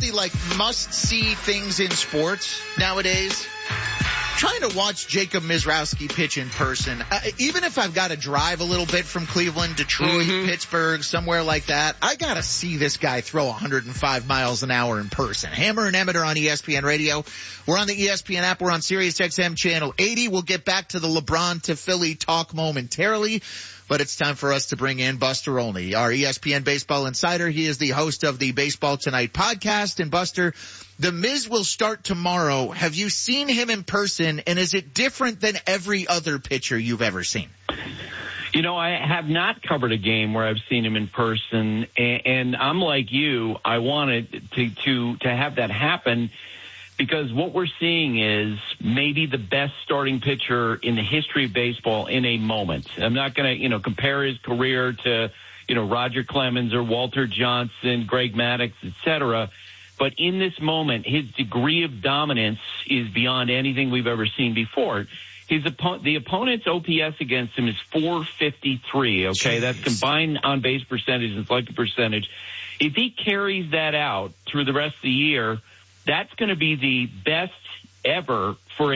the must-see things in sports nowadays? Trying to watch Jacob Mizrowski pitch in person, even if I've got to drive a little bit from Cleveland, Detroit, Pittsburgh, somewhere like that, I got to see this guy throw 105 miles an hour in person. Hammer and Emmett are on ESPN Radio. We're on the ESPN app. We're on SiriusXM Channel 80. We'll get back to the LeBron to Philly talk momentarily, but it's time for us to bring in Buster Olney, our ESPN baseball insider. He is the host of the Baseball Tonight podcast. And Buster, the Miz will start tomorrow. Have you seen him in person, and is it different than every other pitcher you've ever seen? You know, I have not covered a game where I've seen him in person, and I'm like you. I wanted to have that happen because what we're seeing is maybe the best starting pitcher in the history of baseball in a moment. I'm not going to, compare his career to, Roger Clemens or Walter Johnson, Greg Maddux, et cetera. But in this moment, his degree of dominance is beyond anything we've ever seen before. The opponent's OPS against him is .453, okay? Jeez. That's combined on-base percentage and selected percentage. If he carries that out through the rest of the year, that's going to be the best ever for